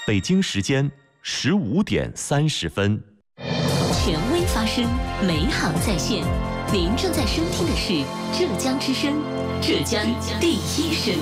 北京时间15:30。 权威发声，美好在线。您正在收听的是浙江之声，浙江第一声。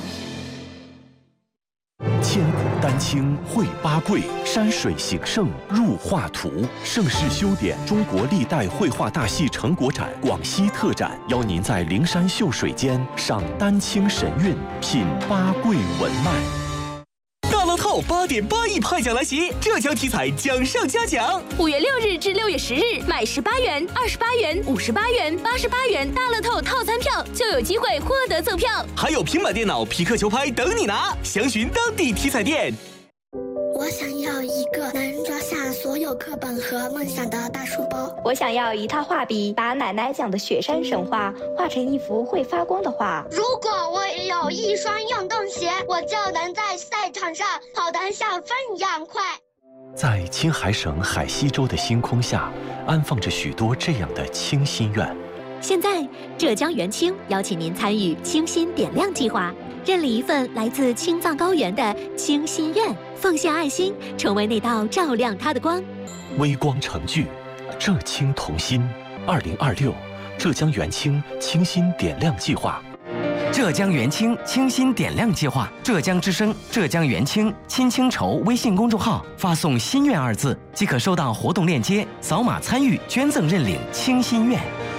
千古丹青绘八桂，山水形胜入画图。盛世修典中国历代绘画大戏成果展广西特展，邀您在灵山秀水间赏丹青神韵，品八桂文脉。 大乐透8.8亿派奖来袭，浙江体彩奖上加奖。 5月6日至6月10日，买18元、28元、58元、88元大乐透套餐票就有机会获得赠票， 还有平板电脑、匹克球拍等你拿。详询当地体彩店。 我想要一个能装下所有课本和梦想的大书包。 我想要一套画笔，把奶奶讲的雪山神话画成一幅会发光的画。 如果我有一双运动鞋，我就能在赛场上跑得像风一样快。 在青海省海西州的星空下，安放着许多这样的清心愿。 现在，浙江元清邀请您参与清心点亮计划，认领一份来自青藏高原的清心愿，奉献爱心，成为那道照亮它的光。 微光成炬，浙青同心。2026浙江元清清心点亮计划。 浙江元清清心点亮计划，浙江之声、浙江元清亲清筹微信公众号发送“心愿”2字，即可收到活动链接，扫码参与捐赠认领清心愿。